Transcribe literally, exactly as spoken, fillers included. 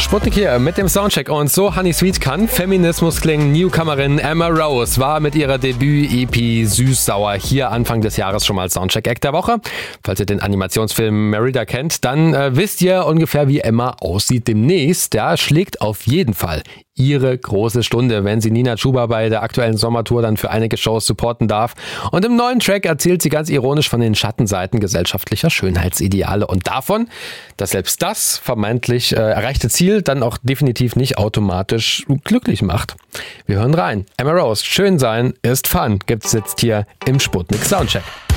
Sputnik hier mit dem Soundcheck und so Honey Sweet kann Feminismus klingen. Newcomerin Emma Rose war mit ihrer Debüt-E P Süß-Sauer hier Anfang des Jahres schon mal Soundcheck-Act der Woche. Falls ihr den Animationsfilm Merida kennt, dann äh, wisst ihr ungefähr, wie Emma aussieht demnächst. Ja, schlägt auf jeden Fall ihre große Stunde, wenn sie Nina Chuba bei der aktuellen Sommertour dann für einige Shows supporten darf. Und im neuen Track erzählt sie ganz ironisch von den Schattenseiten gesellschaftlicher Schönheitsideale und davon, dass selbst das vermeintlich äh, erreichte Ziel dann auch definitiv nicht automatisch glücklich macht. Wir hören rein. Emma Rose, schön sein ist Fun, gibt's jetzt hier im Sputnik Soundcheck.